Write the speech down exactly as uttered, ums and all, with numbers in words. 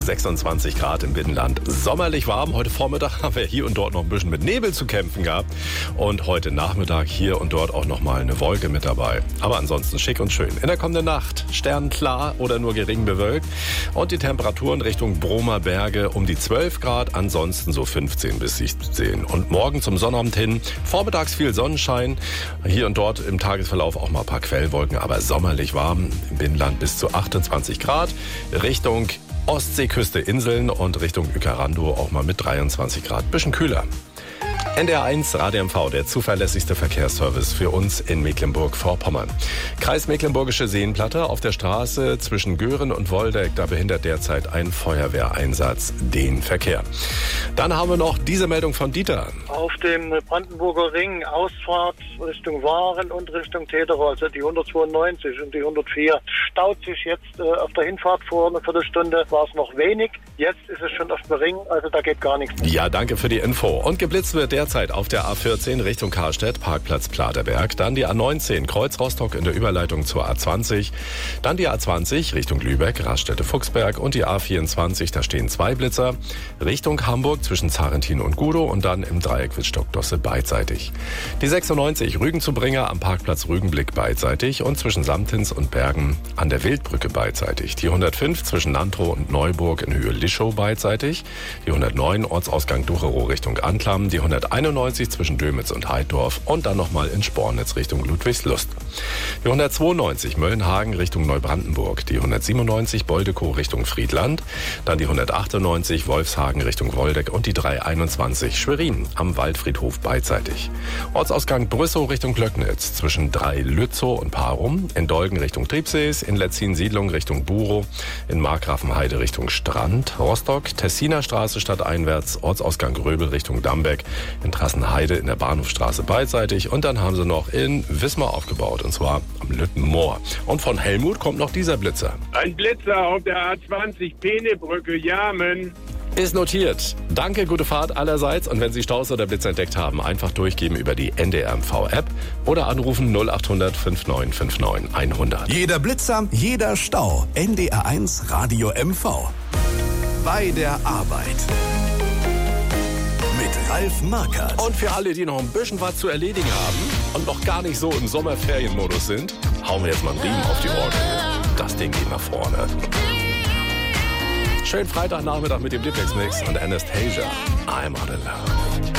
sechsundzwanzig Grad im Binnenland. Sommerlich warm. Heute Vormittag haben wir hier und dort noch ein bisschen mit Nebel zu kämpfen gehabt. Und heute Nachmittag hier und dort auch noch mal eine Wolke mit dabei. Aber ansonsten schick und schön. In der kommenden Nacht sternklar oder nur gering bewölkt. Und die Temperaturen Richtung Bromer Berge um die zwölf Grad. Ansonsten so fünfzehn bis siebzehn. Und morgen zum Sonnabend hin. Vormittags viel Sonnenschein. Hier und dort im Tagesverlauf auch mal ein paar Quellwolken. Aber sommerlich warm. Im Binnenland bis zu achtundzwanzig Grad. Richtung Ostseeküste, Inseln und Richtung Uekerando auch mal mit dreiundzwanzig Grad. Bisschen kühler. N D R eins Radio M V, der zuverlässigste Verkehrsservice für uns in Mecklenburg-Vorpommern. Kreis Mecklenburgische Seenplatte auf der Straße zwischen Göhren und Woldeck, da behindert derzeit ein Feuerwehreinsatz den Verkehr. Dann haben wir noch diese Meldung von Dieter. Auf dem Brandenburger Ring, Ausfahrt Richtung Waren und Richtung Tedero, also die hundertzweiundneunzig und die hundertvier, staut sich jetzt äh, auf der Hinfahrt vor einer Viertelstunde, war es noch wenig. Jetzt ist es schon auf dem Ring, also da geht gar nichts mehr. Ja, danke für die Info. Und geblitzt wird derzeit auf der A vierzehn Richtung Karstedt, Parkplatz Platerberg. Dann die A neunzehn, Kreuz Rostock in der Überleitung zur A zwanzig. Dann die A zwanzig Richtung Lübeck, Raststätte-Fuchsberg. Und die A vierundzwanzig, da stehen zwei Blitzer. Richtung Hamburg zwischen Zarentin und Gudow und dann im Dreieck Wittstock-Dosse beidseitig. Die sechsundneunzig, Rügen zu Bringer am Parkplatz Rügenblick beidseitig und zwischen Samtins und Bergen an der Wildbrücke beidseitig. Die hundertfünf zwischen Nantrow und Neuburg in Höhe Lischow beidseitig. Die hundertneun, Ortsausgang Ducherow Richtung Anklam. Die hunderteinundneunzig zwischen Dömitz und Heiddorf und dann nochmal in Spornitz Richtung Ludwigslust. Die hundertzweiundneunzig Möllenhagen Richtung Neubrandenburg. Die hundertsiebenundneunzig Boldekow Richtung Friedland. Dann die hundertachtundneunzig Wolfshagen Richtung Woldeck und die dreihunderteinundzwanzig Schwerin am Waldfriedhof beidseitig. Ortsausgang Brüssow Richtung Glöcknitz zwischen Drei-Lützow und Parum. In Dolgen Richtung Triebsees. In Letzin-Siedlung Richtung Burow. In Markgrafenheide Richtung Strand. Rostock, Tessiner Straße stadteinwärts. Ortsausgang Gröbel Richtung Dambeck. In Trassenheide in der Bahnhofstraße beidseitig. Und dann haben sie noch in Wismar aufgebaut, und zwar am Lüttenmoor. Und von Helmut kommt noch dieser Blitzer. Ein Blitzer auf der A zwanzig Penebrücke, Jamen. Ist notiert. Danke, gute Fahrt allerseits. Und wenn Sie Staus oder Blitz entdeckt haben, einfach durchgeben über die N D R M V-App oder anrufen null achthundert neunundfünfzig neunundfünfzig hundert. Jeder Blitzer, jeder Stau. N D R eins Radio M V. Bei der Arbeit. Ralf Markert. Und für alle, die noch ein bisschen was zu erledigen haben und noch gar nicht so im Sommerferienmodus sind, hauen wir jetzt mal einen Riemen auf die Orgel. Das Ding geht nach vorne. Schönen Freitagnachmittag mit dem Diplex-Mix und Anastasia. I'm out of love.